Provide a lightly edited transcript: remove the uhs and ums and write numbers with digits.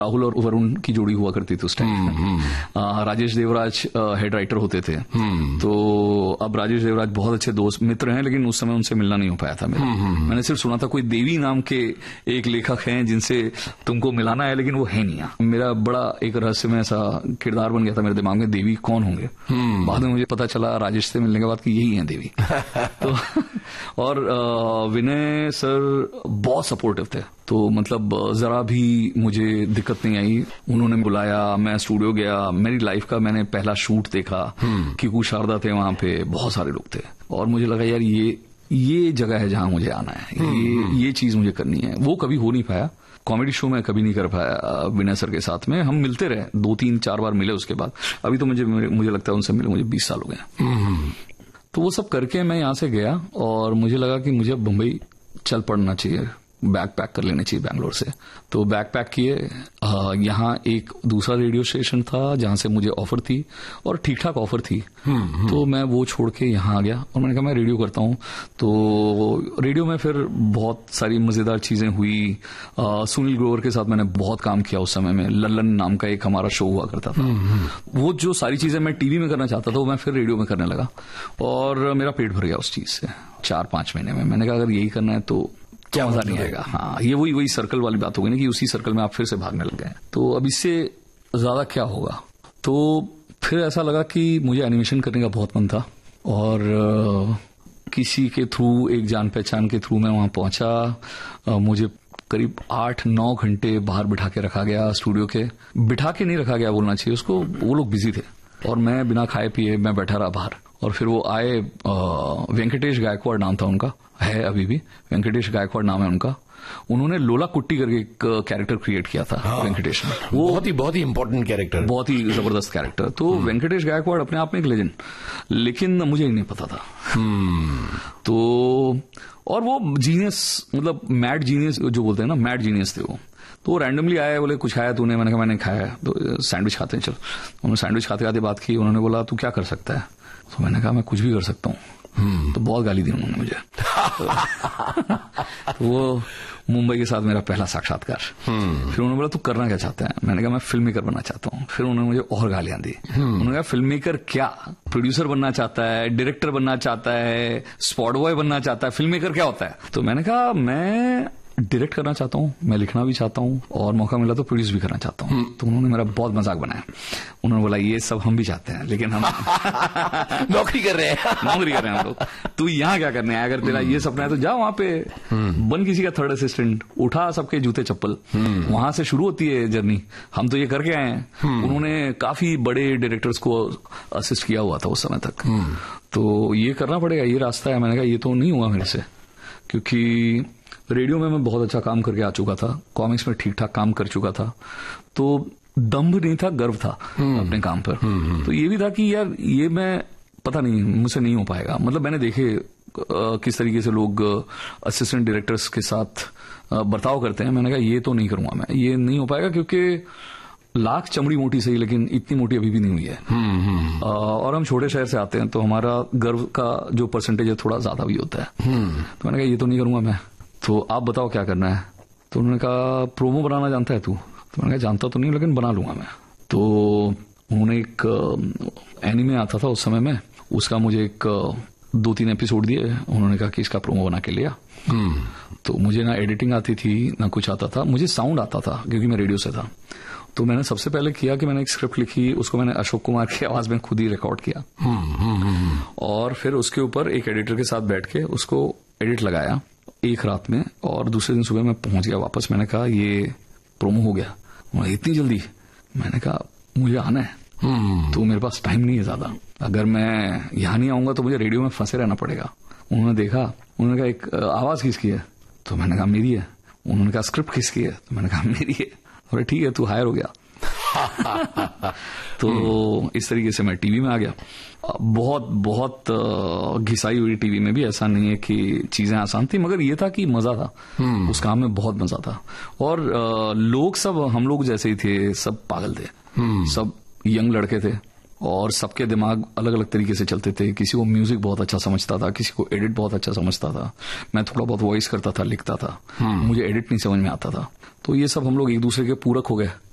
राहुल और वरुण की जोड़ी हुआ करती थी उस time. Rajesh Devraj head writer होते थे। तो अब राजेश देवराज बहुत अच्छे दोस्त मित्र हैं, लेकिन उस समय उनसे मिलना नहीं हो पाया था मेरा। मैंने सिर्फ सुना था कोई देवी नाम के एक लेखक हैं जिनसे तुमको मिलाना है, लेकिन वो है नहीं। मेरा बड़ा एक रहस्य में ऐसा किरदार बन गया था मेरे दिमाग में, देवी कौन होंगे। बाद में मुझे पता चला राजेश से मिलने के बाद कि यही है देवी। तो और विनय सर बहुत सपोर्टिव थे, तो मतलब जरा भी मुझे दिक्कत नहीं आई। उन्होंने बुलाया, मैं स्टूडियो गया, मेरी लाइफ का मैंने पहला शूट देखा। किकू शारदा थे वहां पे, बहुत सारे लोग थे, और मुझे लगा यार ये जगह है जहां मुझे आना है, ये चीज मुझे करनी है। वो कभी हो नहीं पाया, कॉमेडी शो में कभी नहीं कर पाया विनय सर के साथ में। हम मिलते रहे, 2-3-4 बार मिले उसके बाद। अभी तो मुझे लगता है उनसे मिले मुझे 20 साल हो गए। तो वो सब करके मैं यहां से गया और मुझे लगा कि मुझे बम्बई चल पड़ना चाहिए, बैग पैक कर लेने चाहिए बैंगलोर से। तो बैग पैक किए। यहाँ एक दूसरा रेडियो स्टेशन था जहां से मुझे ऑफर थी और ठीक ठाक ऑफर थी। तो मैं वो छोड़ के यहाँ आ गया और मैंने कहा मैं रेडियो करता हूँ। तो रेडियो में फिर बहुत सारी मजेदार चीजें हुई। सुनील ग्रोवर के साथ मैंने बहुत काम किया उस समय में। लल्लन नाम का एक हमारा शो हुआ करता था। वो जो सारी चीजें मैं टीवी में करना चाहता था वो मैं फिर रेडियो में करने लगा और मेरा पेट भर गया उस चीज से 4-5 महीने में। मैंने कहा अगर यही करना है तो क्या मजा नहीं आएगा। हाँ, ये वही सर्कल वाली बात हो गई ना कि उसी सर्कल में आप फिर से भागने लग गए। तो अब इससे ज्यादा क्या होगा। तो फिर ऐसा लगा कि मुझे एनिमेशन करने का बहुत मन था और किसी के थ्रू, एक जान पहचान के थ्रू मैं वहां पहुंचा। मुझे करीब 8-9 घंटे बाहर बिठा के रखा गया स्टूडियो के। बिठा के नहीं रखा गया बोलना चाहिए उसको, वो लोग बिजी थे और मैं बिना खाए पिए मैं बैठा रहा बाहर। और फिर वो आए, वेंकटेश गायकवाड़ नाम था उनका, है अभी भी, वेंकटेश गायकवाड़ नाम है उनका। उन्होंने लोला कुट्टी करके एक कैरेक्टर क्रिएट किया था। हाँ, वेंकटेश ने, वो बहुत ही इंपॉर्टेंट कैरेक्टर, बहुत ही जबरदस्त कैरेक्टर। तो वेंकटेश गायकवाड़ अपने आप में एक लेजेंड, लेकिन मुझे ही नहीं पता था। तो और वो जीनियस, मतलब मैड जीनियस जो बोलते हैं ना, मैड जीनियस थे वो। तो रैंडमली आए, बोले कुछ खाया तूने? मैंने कहा मैंने खाया है। तो सैंडविच खाते हैं, चल। उन्होंने सैंडविच खाते खाते बात की। उन्होंने बोला तू क्या कर सकता है? तो मैंने कहा मैं कुछ भी कर सकता हूँ। तो बहुत गाली दी उन्होंने मुझे। तो वो मुंबई के साथ मेरा पहला साक्षात्कार। फिर उन्होंने बोला तू करना क्या चाहता है? मैंने कहा मैं फिल्म मेकर बनना चाहता हूँ। फिर उन्होंने मुझे और गालियां दी। उन्होंने कहा फिल्म मेकर क्या? प्रोड्यूसर बनना चाहता है, डायरेक्टर बनना चाहता है, स्पॉट बॉय बनना चाहता है, फिल्म मेकर क्या होता है? तो मैंने कहा मैं डायरेक्ट करना चाहता हूँ, मैं लिखना भी चाहता हूँ और मौका मिला तो प्रोड्यूस भी करना चाहता हूँ। तो उन्होंने मेरा बहुत मजाक बनाया। उन्होंने बोला ये सब हम भी चाहते हैं, लेकिन हम नौकरी कर रहे हैं हम लोग। तू यहाँ क्या करने आया? अगर तेरा ये सपना है तो जा वहां पे बन किसी का थर्ड असिस्टेंट, उठा सबके जूते चप्पल, वहां से शुरू होती है जर्नी। हम तो ये करके आए हैं। उन्होंने काफी बड़े डायरेक्टर्स को असिस्ट किया हुआ था उस समय तक। तो ये करना पड़ेगा, ये रास्ता है। मैंने कहा ये तो नहीं हुआ मेरे से, क्योंकि रेडियो में मैं बहुत अच्छा काम करके आ चुका था, कॉमिक्स में ठीक ठाक काम कर चुका था। तो दम्भ नहीं था, गर्व था अपने काम पर। तो ये भी था कि यार ये मैं, पता नहीं मुझसे नहीं हो पाएगा। मतलब मैंने देखे किस तरीके से लोग असिस्टेंट डायरेक्टर्स के साथ बर्ताव करते हैं। मैंने कहा ये तो नहीं करूंगा मैं, ये नहीं हो पाएगा, क्योंकि लाख चमड़ी मोटी सही, लेकिन इतनी मोटी अभी भी नहीं हुई है। और हम छोटे शहर से आते हैं तो हमारा गर्व का जो परसेंटेज है थोड़ा ज्यादा भी होता है। तो मैंने कहा ये तो नहीं करूंगा मैं, तो आप बताओ क्या करना है? तो उन्होंने कहा प्रोमो बनाना जानता है तू? तो मैंने कहा जानता तो नहीं, लेकिन बना लूंगा मैं। तो उन्होंने एक एनीमे आता था उस समय में, उसका मुझे एक 2-3 एपिसोड दिए। उन्होंने कहा कि इसका प्रोमो बना के लिया। तो मुझे ना एडिटिंग आती थी ना कुछ आता था, मुझे साउंड आता था क्योंकि मैं रेडियो से था। तो मैंने सबसे पहले किया कि मैंने एक स्क्रिप्ट लिखी, उसको मैंने अशोक कुमार की आवाज में खुद ही रिकॉर्ड किया। और फिर उसके ऊपर एक एडिटर के साथ बैठ के उसको एडिट लगाया एक रात में, और दूसरे दिन सुबह मैं पहुंच गया वापस। मैंने कहा ये प्रोमो हो गया। इतनी जल्दी? मैंने कहा मुझे आना है, तो मेरे पास टाइम नहीं है ज्यादा। अगर मैं यहां नहीं आऊंगा तो मुझे रेडियो में फंसे रहना पड़ेगा। उन्होंने देखा, उन्होंने कहा एक आवाज किसकी है? तो मैंने कहा मेरी है। उन्होंने कहा स्क्रिप्ट किसकी है? तो मैंने कहा मेरी है। अरे ठीक है, तू हायर हो गया। तो इस तरीके से मैं टीवी में आ गया। बहुत घिसाई हुई टीवी में भी, ऐसा नहीं है कि चीजें आसान थी, मगर ये था कि मजा था उस काम में, बहुत मजा था। और लोग सब हम लोग जैसे ही थे, सब पागल थे, सब यंग लड़के थे और सबके दिमाग अलग अलग तरीके से चलते थे। किसी को म्यूजिक बहुत अच्छा समझता था, किसी को एडिट बहुत अच्छा समझता था। मैं थोड़ा बहुत वॉइस करता था, लिखता था, मुझे एडिट नहीं समझ में आता था। तो ये सब हम लोग एक दूसरे के पूरक हो गए।